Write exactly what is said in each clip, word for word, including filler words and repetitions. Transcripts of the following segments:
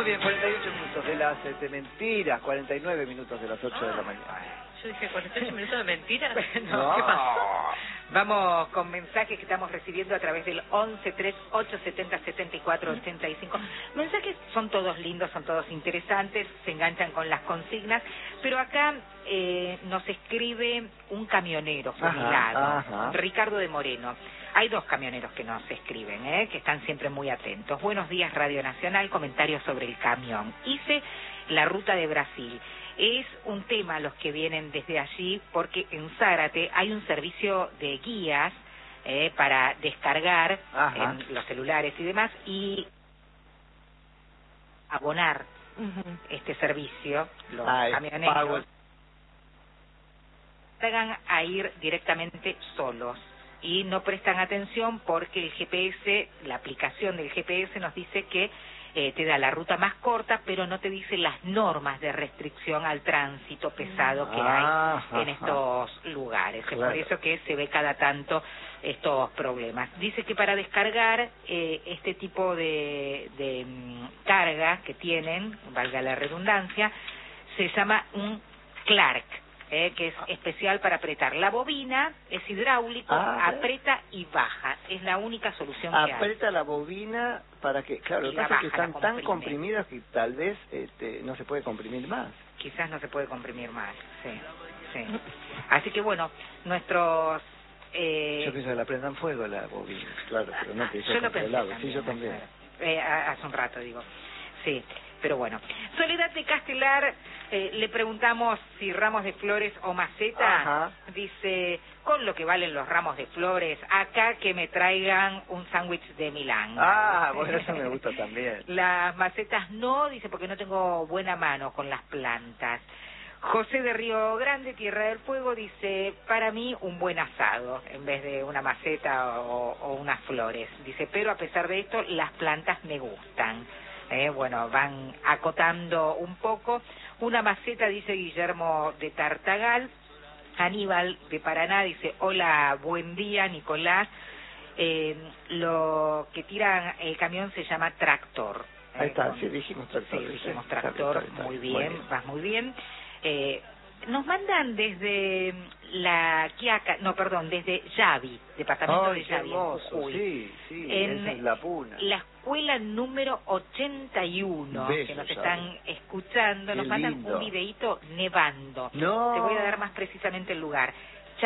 Muy bien, cuarenta y ocho minutos de las de mentiras, cuarenta y nueve minutos de las ocho Ah, de la mañana. Yo dije, ¿cuarenta y ocho minutos de mentiras? No, No. ¿qué pasó? Vamos con mensajes que estamos recibiendo a través del once tres ocho setenta setenta y cuatro ochenta y cinco. Mensajes son todos lindos, son todos interesantes, se enganchan con las consignas, pero acá eh, nos escribe un camionero jubilado, Ajá, ajá. Ricardo de Moreno. Hay dos camioneros que nos escriben, ¿eh? que están siempre muy atentos. Buenos días, Radio Nacional, comentarios sobre el camión. Hice la ruta de Brasil. Es un tema los que vienen desde allí, porque en Zárate hay un servicio de guías eh, para descargar Ajá. en los celulares y demás, y abonar Uh-huh. este servicio, los Ah, es camioneros pago. hagan a ir directamente solos y no prestan atención porque el G P S, la aplicación del G P S nos dice que eh, te da la ruta más corta, pero no te dice las normas de restricción al tránsito pesado que Ah, hay en ajá. estos lugares. Claro. Es por eso que se ve cada tanto estos problemas. Dice que para descargar eh, este tipo de, de mm, carga que tienen, valga la redundancia, se llama un Clark. Eh, que es especial para apretar. La bobina es hidráulico, Ah, aprieta y baja. Es la única solución que hay. Aprieta la bobina para que, claro, lo Y que la pasa es que baja, la están tan comprime. comprimidas que tal vez este, no se puede comprimir más. Quizás no se puede comprimir más. Sí, sí. Así que bueno, nuestros... Eh, Yo pienso que la prendan fuego la bobina, claro, pero no que yo lo pensé controlado. también, Sí, yo también. eh, hace un rato digo. Sí, pero bueno. Soledad de Castelar, eh, le preguntamos si ramos de flores o maceta. Ajá. Dice, con lo que valen los ramos de flores, acá que me traigan un sándwich de Milán. Ah, bueno, eso me gusta también. Las macetas no, dice, porque no tengo buena mano con las plantas. José de Río Grande, Tierra del Fuego, dice, para mí un buen asado, en vez de una maceta o, o unas flores. Dice, pero a pesar de esto, las plantas me gustan. Eh, bueno, van acotando un poco. Una maceta, dice Guillermo de Tartagal. Aníbal de Paraná dice, hola, buen día, Nicolás. Eh, lo que tira el camión se llama tractor. Ahí Eh, está, con- sí, dijimos tractor. Sí, sí, dijimos está bien, tractor, está bien, está muy bien, bien, vas muy bien. Eh, nos mandan desde la Quiaca, no, perdón, desde Yavi, departamento Ay, de qué Yavi, en hermoso, Jujuy. sí, sí, En esa es la puna. la escuela número ochenta y uno, Bello, que nos Yavi. están escuchando, Qué nos mandan lindo. un videíto nevando. No. Te voy a dar más precisamente el lugar.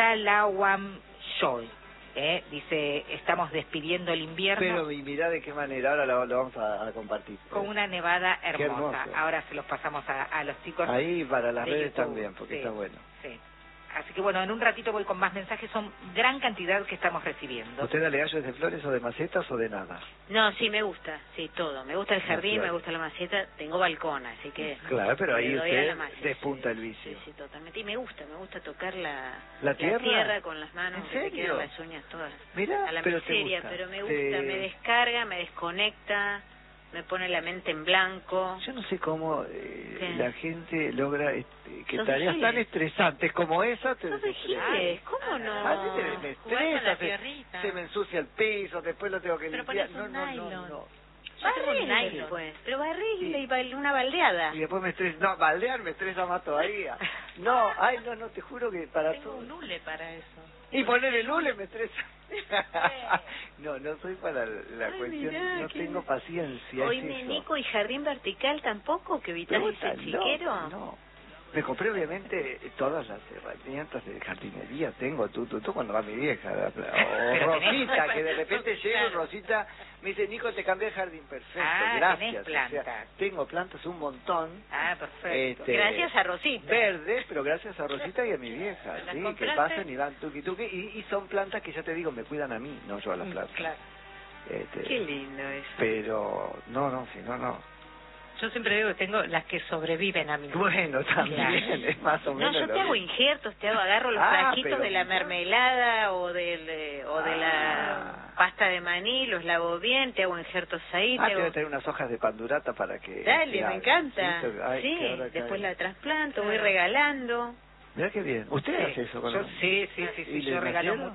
Chalahuamchoy. Eh, dice, estamos despidiendo el invierno Pero y mirá de qué manera, ahora lo, lo vamos a, a compartir. con una nevada Qué hermosa. hermoso. Ahora se los pasamos a, a los chicos. Ahí para las de redes YouTube. también, porque Sí, está bueno. sí. Así que bueno, en un ratito voy con más mensajes, son gran cantidad que estamos recibiendo. ¿Usted da legallos de flores o de macetas o de nada? No, sí, me gusta, sí, todo. Me gusta el jardín, claro. me gusta la maceta, tengo balcón, así que... Claro, pero ahí le doy a la usted maceta, despunta el sí, vicio. Sí, sí, totalmente. Y me gusta, me gusta tocar la, ¿La tierra? con las manos, ¿En que te serio? quedan las uñas todas. Mirá, A la pero te miseria, gusta. pero me gusta, Te- me descarga, me desconecta, me pone la mente en blanco. Yo no sé cómo eh, ¿Qué? la gente logra este, que Sos tareas de tan Giles. estresantes como esa te Sos de desestresan. Giles, ¿cómo no? A mí me, me Jugar estresa, con la se, tierrita. se me ensucia el piso, después lo tengo que Pero limpiar. pones No, un no, no, nylon. no. Yo tengo un Barrile. nylon, pues. Pero barrile Sí. y bal- una baldeada. Y después me estresa, no, baldear me estresa más todavía. No, ay, no, no, te juro que para Tengo todo. un hule para eso. Y poner el hule me estresa. No, no soy para la Ay, cuestión, mirá, no qué- tengo paciencia. Hoy es eso. Nico y jardín vertical tampoco, que ¿Te evitas gusta? ese chiquero. No, no. Me compré obviamente todas las herramientas de jardinería, tengo tú, tú, tú cuando va mi vieja, o Pero tenés- Rosita, que de repente llego y Claro. Rosita me dice, Nico, te cambié el jardín, perfecto, Ah, gracias. tenés O sea, plantas. tengo plantas un montón, Ah, perfecto. Este, Gracias a Rosita. verdes, pero gracias a Rosita y a mi vieja, ¿Las sí, que compraste? pasan y van tuqui tuqui, y, y son plantas que ya te digo, me cuidan a mí, no yo a las plantas. Claro. Este, Qué lindo eso. pero, no, no, si no, no. Yo siempre digo que tengo las que sobreviven a mí. Bueno, también, Claro. es más o No, menos yo lo te hago mismo. injertos, te hago, agarro los Ah, frasquitos pero de la mirá. mermelada o del eh, o de Ah. la pasta de maní, los lavo bien, te hago injertos ahí, Ah, te te voy hago... a traer unas hojas de pandurata para que... Dale, que me haga. encanta. Sí, te- ay, Sí, que ahora después cae. la trasplanto, voy Claro. regalando. Mirá qué bien. ¿Usted Sí, hace eso con yo, los- sí, sí, sí, ¿Y sí, le yo regalo nacieron? mucho.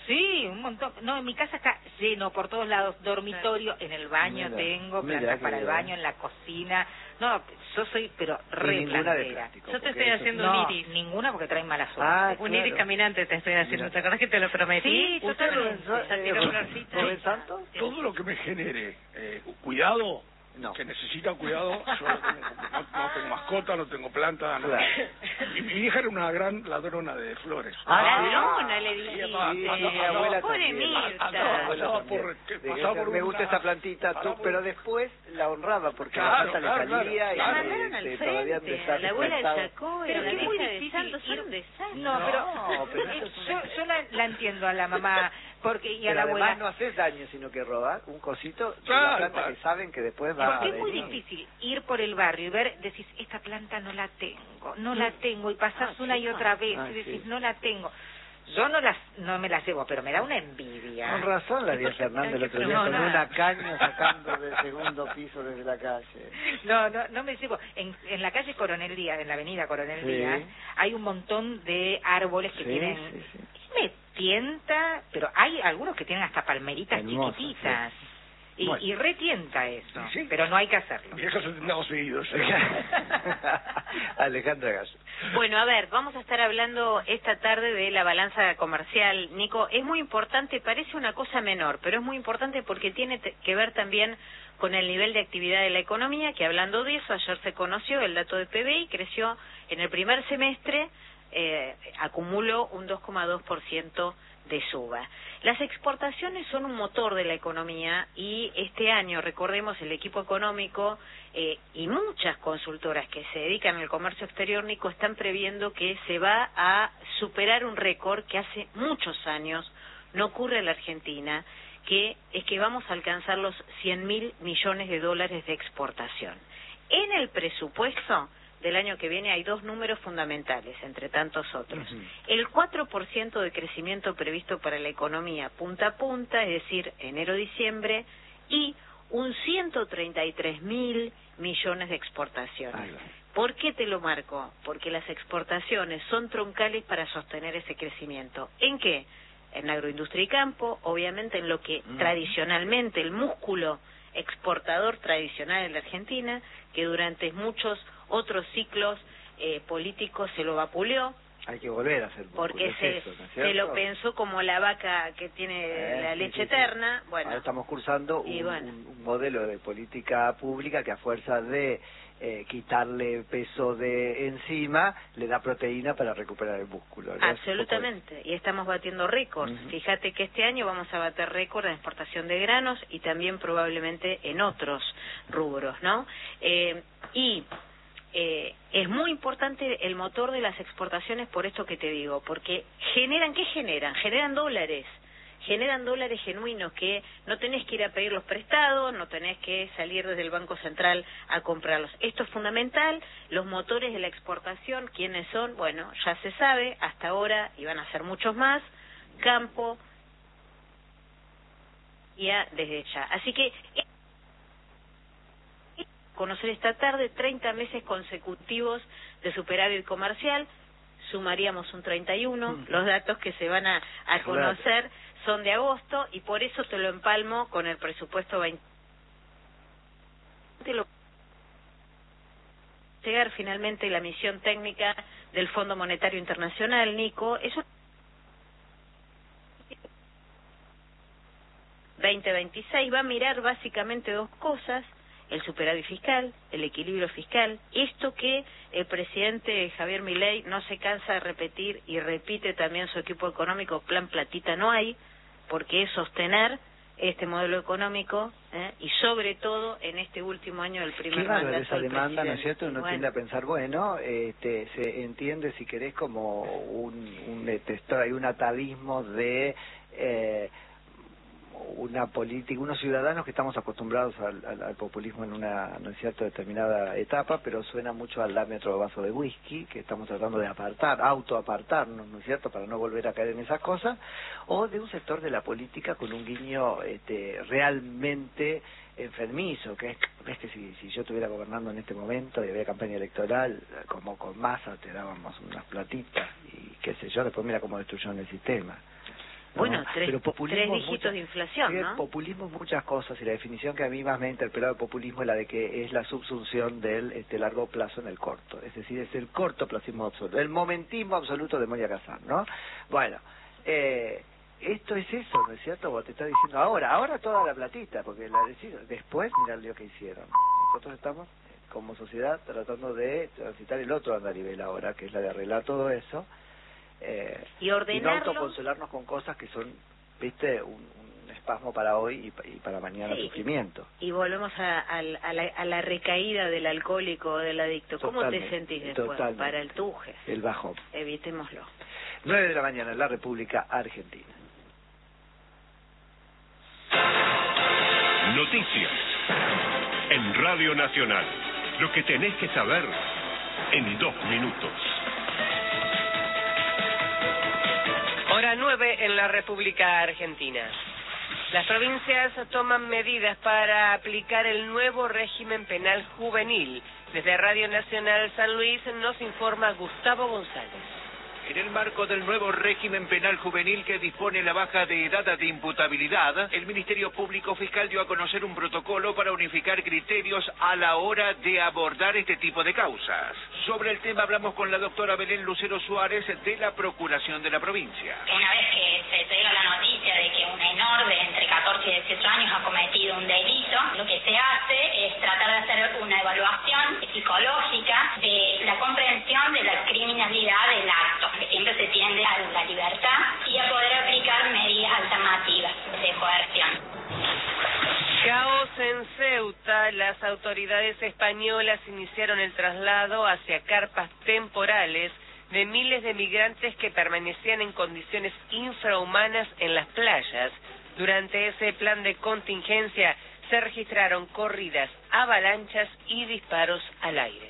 Sí, un montón. No, en mi casa está lleno por todos lados, dormitorio, en el baño Mira, tengo, mira, plantas qué para el bien. baño, en la cocina. No, yo soy, pero Y re ninguna de plantera. plástico, Yo te porque estoy eso- haciendo No, un iris. ninguna porque traen mala suerte. Ah, Un claro. iris caminante te estoy haciendo, Mira. ¿te acordás que te lo prometí? Sí, ¿Usted, totalmente. Rubén, Ya tiró eh, florcita. Rubén Santos? Todo lo que me genere eh, cuidado, No. que necesita cuidado, yo no tengo, no, no tengo mascota, no tengo planta, no. Claro. Y mi hija era una gran ladrona de flores. Ah, sí. Ladrona, le Sí, dijiste. andaba- Sí, andaba- mi abuela Pobre también. Mirta. Andaba- Mi abuela pasaba también. por- que Decía, pasaba por me gusta una- esta plantita, pasaba tú, por- pero después la honraba porque Claro, la planta claro, le salía claro, y La claro. mandaron al este, todavía frente, empezaba a la abuela de despertado. Chacó y Pero a la que es muy vieja de difícil Santos, son ir- un desastre. No, pero, No, pero eso eh, es yo, una- yo la, la entiendo a la mamá, porque y a Pero la además abuela. no haces daño, sino que robar un cosito de Claro, la planta claro. que saben que después va Porque a es muy venir. difícil ir por el barrio y ver, decís, esta planta no la tengo, no la tengo, y pasás Ah, una y chica. otra vez Ah, y decís, sí. no la tengo. Yo no las no me las llevo, pero me da una envidia. Con razón la vi a Fernando el otro día No, con nada. una caña sacando del segundo piso desde la calle. No, no, no me llevo. En, en la calle Coronel Díaz, en la avenida Coronel Sí. Díaz, hay un montón de árboles que Sí, tienen... sí, sí. Y me tienta, pero hay algunos que tienen hasta palmeritas Hermoso, chiquititas. Y, Bueno. y retienta eso, Sí. pero no hay que hacerlo. Mi vieja se tendría seguido. Alejandra Gallo. Bueno, a ver, vamos a estar hablando esta tarde de la balanza comercial. Nico, es muy importante, parece una cosa menor, pero es muy importante porque tiene te- que ver también con el nivel de actividad de la economía, que hablando de eso, ayer se conoció el dato de P B I, creció en el primer semestre, eh, acumuló un dos coma dos por ciento de suba. Las exportaciones son un motor de la economía y este año, recordemos, el equipo económico eh, y muchas consultoras que se dedican al comercio exterior, Nico, están previendo que se va a superar un récord que hace muchos años no ocurre en la Argentina, que es que vamos a alcanzar los cien mil millones de dólares de exportación. En el presupuesto del año que viene hay dos números fundamentales, entre tantos otros. Ujú. El cuatro por ciento de crecimiento previsto para la economía punta a punta, es decir, enero-diciembre, y un ciento treinta y tres mil millones de exportaciones. Ahí va. ¿Por qué te lo marco? Porque las exportaciones son troncales para sostener ese crecimiento. ¿En qué? En agroindustria y campo, obviamente en lo que Mm. tradicionalmente el músculo exportador tradicional en la Argentina, que durante muchos otros ciclos eh, políticos se lo vapuleó, Hay que volver a hacer porque es se, eso, ¿no es se lo cierto? pensó como la vaca que tiene Eh, la sí, leche sí, sí. eterna. Bueno, Ahora estamos cursando y un, bueno. un- un modelo de política pública que a fuerza de eh, quitarle peso de encima le da proteína para recuperar el músculo. ¿no? absolutamente, y estamos batiendo récords. Ujú. Fíjate que este año vamos a bater récord en exportación de granos y también probablemente en otros rubros, ¿no? Eh, y eh, es muy importante el motor de las exportaciones por esto que te digo, porque generan, ¿qué generan? Generan dólares. Generan dólares genuinos que no tenés que ir a pedirlos prestados, no tenés que salir desde el Banco Central a comprarlos. Esto es fundamental. Los motores de la exportación, ¿quiénes son? Bueno, ya se sabe, hasta ahora, y van a ser muchos más, campo, ya desde ya. Así que, conocer esta tarde treinta meses consecutivos de superávit comercial, sumaríamos un treinta y uno, Mm. los datos que se van a, a Claro. conocer son de agosto y por eso te lo empalmo con el presupuesto veinte. Lo- llegar finalmente la misión técnica del Fondo Monetario Internacional, Nico, eso veinte veintiséis va a mirar básicamente dos cosas: el superávit fiscal, el equilibrio fiscal, esto que el presidente Javier Milei no se cansa de repetir y repite también su equipo económico, plan platita no hay, porque es sostener este modelo económico ¿eh? y sobre todo en este último año del primer Qué bárbaro mandato esa del demanda, ¿no es presidente. cierto? Uno Bueno, tiende a pensar, bueno, este, se entiende, si querés, como un, un, este, hay un atavismo de eh, una política, unos ciudadanos que estamos acostumbrados al, al, al populismo en una, ¿no es cierto?, determinada etapa, pero suena mucho al dame otro vaso de whisky, que estamos tratando de apartar, autoapartarnos, ¿no es cierto?, para no volver a caer en esas cosas, o de un sector de la política con un guiño este, realmente enfermizo, que es, es que si, si yo estuviera gobernando en este momento y había campaña electoral, como con masa te dábamos unas platitas y qué sé yo, después mira cómo destruyeron el sistema. Bueno, ¿no? tres, Pero populismo tres dígitos muchas, de inflación, sí, ¿no? Populismo es muchas cosas, y la definición que a mí más me ha interpelado de populismo es la de que es la subsunción del este largo plazo en el corto, es decir, es el cortoplacismo absoluto, el momentismo absoluto de Moria Kazan, ¿no? Bueno, eh, esto es eso, ¿no es cierto? Vos te estás diciendo ahora, ahora toda la platita, porque la decir, después mirá lo que hicieron. Nosotros estamos como sociedad tratando de transitar el otro andarivel ahora, que es la de arreglar todo eso, eh, y ordenarlo, y no autoconsolarnos con cosas que son, viste, un, un espasmo para hoy y, pa- y para mañana sí, sufrimiento. Y volvemos a, a, a, la, a la recaída del alcohólico o del adicto. ¿Cómo Totalmente, te sentís después? totalmente. Para el tuje. El bajón. Evitémoslo. nueve de la mañana en la República Argentina. Noticias en Radio Nacional. Lo que tenés que saber en dos minutos. Hora nueve en la República Argentina. Las provincias toman medidas para aplicar el nuevo régimen penal juvenil. Desde Radio Nacional San Luis nos informa Gustavo González. En el marco del nuevo régimen penal juvenil que dispone la baja de edad de imputabilidad, el Ministerio Público Fiscal dio a conocer un protocolo para unificar criterios a la hora de abordar este tipo de causas. Sobre el tema hablamos con la doctora Belén Lucero Suárez de la Procuración de la provincia. Una vez que se llega la noticia de que un menor de entre catorce y dieciocho años ha cometido un delito, lo que se hace es tratar de hacer una evaluación psicológica de la comprensión de la criminalidad del acto, que siempre se tiende a la libertad y a poder aplicar medidas alternativas de coerción. Caos en Ceuta. Las autoridades españolas iniciaron el traslado hacia carpas temporales de miles de migrantes que permanecían en condiciones infrahumanas en las playas. Durante ese plan de contingencia se registraron corridas, avalanchas y disparos al aire.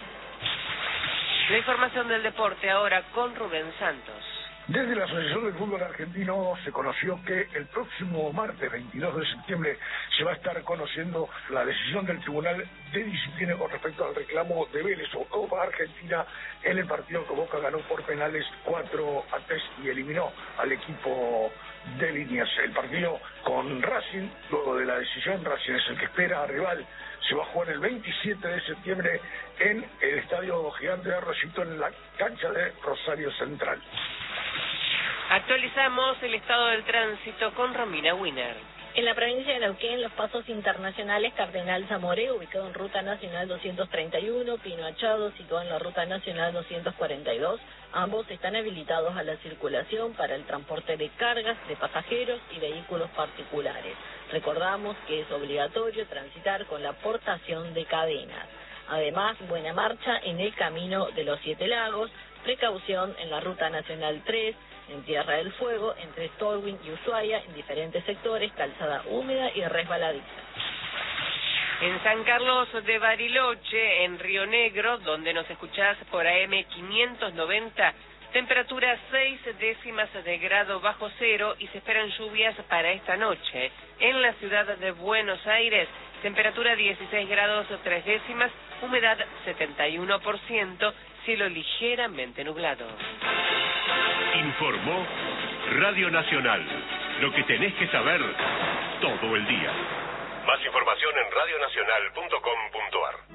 La información del deporte ahora con Rubén Santos. Desde la Asociación del Fútbol Argentino se conoció que el próximo martes veintidós de septiembre se va a estar conociendo la decisión del Tribunal de Disciplina con respecto al reclamo de Vélez o Copa Argentina en el partido que Boca ganó por penales cuatro a tres y eliminó al equipo de Liniers. El partido con Racing, luego de la decisión, Racing es el que espera a rival, se va a jugar el veintisiete de septiembre en el Estadio Gigante de Arroyito, en la cancha de Rosario Central. Actualizamos el estado del tránsito con Romina Wiener. En la provincia de Neuquén, los pasos internacionales Cardenal Zamoré, ubicado en Ruta Nacional doscientos treinta y uno, Pino Achado, situado en la Ruta Nacional doscientos cuarenta y dos, ambos están habilitados a la circulación para el transporte de cargas, de pasajeros y vehículos particulares. Recordamos que es obligatorio transitar con la portación de cadenas. Además, buena marcha en el Camino de los Siete Lagos, precaución en la Ruta Nacional tres, en Tierra del Fuego, entre Stolwyn y Ushuaia, en diferentes sectores, calzada húmeda y resbaladiza. En San Carlos de Bariloche, en Río Negro, donde nos escuchás por A M quinientos noventa, temperatura seis décimas de grado bajo cero y se esperan lluvias para esta noche. En la ciudad de Buenos Aires, temperatura dieciséis grados tres décimas, humedad setenta y uno por ciento, cielo ligeramente nublado. Informó Radio Nacional. Lo que tenés que saber todo el día. Más información en radionacional punto com punto ar.